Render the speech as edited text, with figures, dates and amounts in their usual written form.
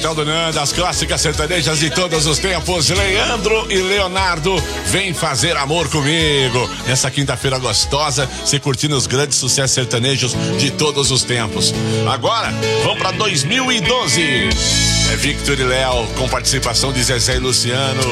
então, do Nanda, as clássicas sertanejas de todos os tempos. Leandro e Leonardo, vem fazer amor comigo. Nessa quinta-feira gostosa, você curtindo os grandes sucessos sertanejos de todos os tempos. Agora, vamos pra 2012. É Victor e Léo, com participação de Zezé e Luciano.